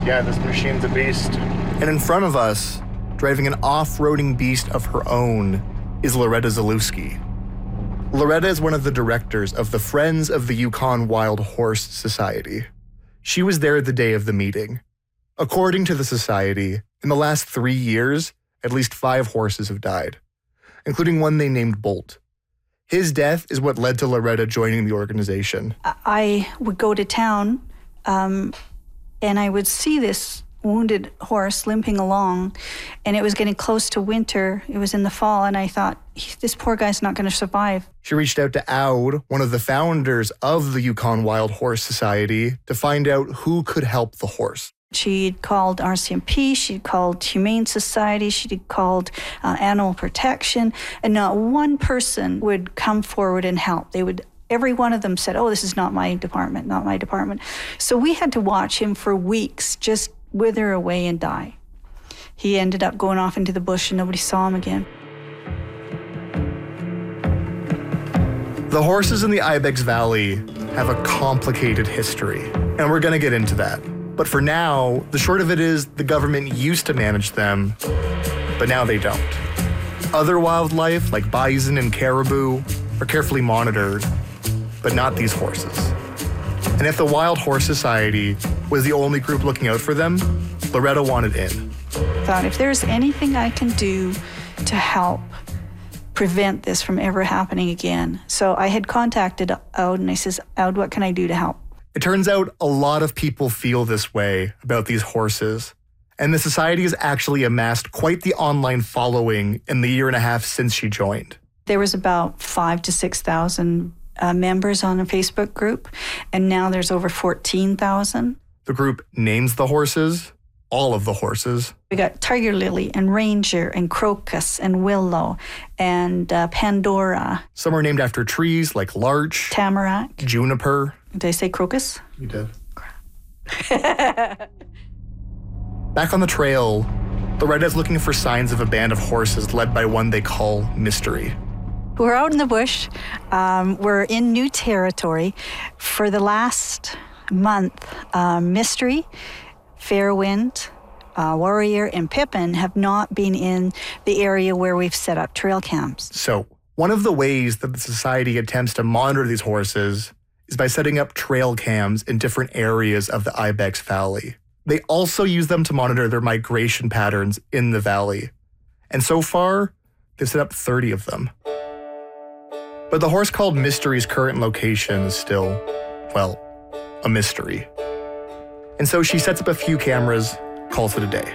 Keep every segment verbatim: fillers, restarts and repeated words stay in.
Yeah, this machine's a beast. And in front of us, driving an off-roading beast of her own, is Loretta Zalewski. Loretta is one of the directors of the Friends of the Yukon Wild Horse Society. She was there the day of the meeting. According to the society, in the last three years, at least five horses have died, including one they named Bolt. His death is what led to Loretta joining the organization. I would go to town, um, and I would see this wounded horse limping along, and it was getting close to winter. It was in the fall, and I thought, this poor guy's not going to survive. She reached out to Aud, one of the founders of the Yukon Wild Horse Society, to find out who could help the horse. She'd called R C M P, she'd called Humane Society, she'd called uh, Animal Protection, and not one person would come forward and help. They would, every one of them said, oh, this is not my department, not my department. So we had to watch him for weeks just wither away and die. He ended up going off into the bush and nobody saw him again. The horses in the Ibex Valley have a complicated history, and we're going to get into that. But for now, the short of it is the government used to manage them, but now they don't. Other wildlife, like bison and caribou, are carefully monitored, but not these horses. And if the Wild Horse Society was the only group looking out for them, Loretta wanted in. I thought, if there's anything I can do to help prevent this from ever happening again. So I had contacted Aud, and I says, Aud, what can I do to help? It turns out a lot of people feel this way about these horses, and the society has actually amassed quite the online following in the year and a half since she joined. There was about five to six thousand uh, members on a Facebook group, and now there's over fourteen thousand. The group names the horses, all of the horses. We got Tiger Lily and Ranger and Crocus and Willow and uh, Pandora. Some are named after trees like larch, Tamarack, juniper. Did I say crocus? You did. Back on the trail, Loretta's looking for signs of a band of horses led by one they call Mystery. We're out in the bush. Um, we're in new territory. For the last month, uh, Mystery, Fairwind, uh, Warrior, and Pippin have not been in the area where we've set up trail cams. So, one of the ways that the society attempts to monitor these horses is by setting up trail cams in different areas of the Ibex Valley. They also use them to monitor their migration patterns in the valley. And so far, they've set up thirty of them. But the horse called Mystery's current location is still, well, a mystery. And so she sets up a few cameras, calls it a day.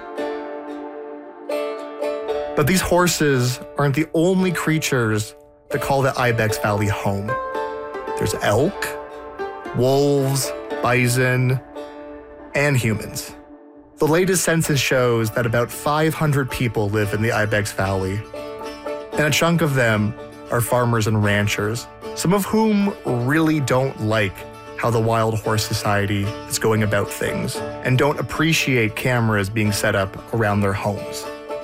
But these horses aren't the only creatures that call the Ibex Valley home. There's elk, wolves, bison, and humans. The latest census shows that about five hundred people live in the Ibex Valley, and a chunk of them are farmers and ranchers, some of whom really don't like how the Wild Horse Society is going about things and don't appreciate cameras being set up around their homes.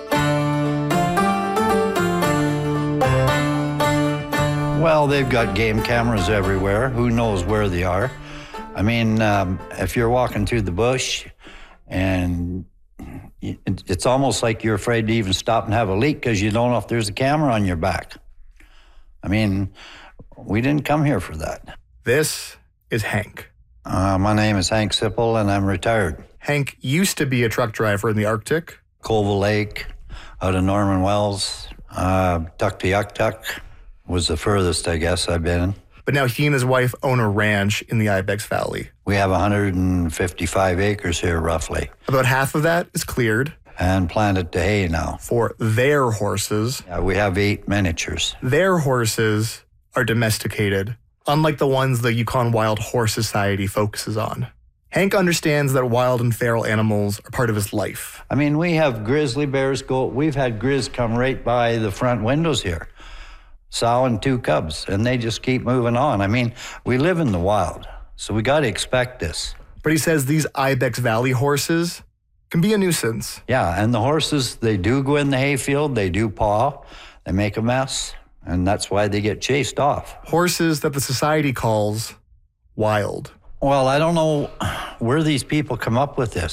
Well, they've got game cameras everywhere. Who knows where they are? I mean, um, if you're walking through the bush and it's almost like you're afraid to even stop and have a leak because you don't know if there's a camera on your back. I mean, we didn't come here for that. This is Hank. Uh, my name is Hank Sipple, and I'm retired. Hank used to be a truck driver in the Arctic. Colville Lake, out of Norman Wells, uh, Tuktoyaktuk was the furthest, I guess, I've been. But now he and his wife own a ranch in the Ibex Valley. We have one hundred fifty-five acres here, roughly. About half of that is cleared. And planted to hay now. For their horses. Yeah, we have eight miniatures. Their horses are domesticated, unlike the ones the Yukon Wild Horse Society focuses on. Hank understands that wild and feral animals are part of his life. I mean, we have grizzly bears go, we've had grizz come right by the front windows here. Sow and two cubs, and they just keep moving on. I mean, we live in the wild, so we got to expect this. But he says these Ibex Valley horses can be a nuisance. Yeah, and the horses, they do go in the hayfield, they do paw, they make a mess, and that's why they get chased off. Horses that the society calls wild. Well, I don't know where these people come up with this.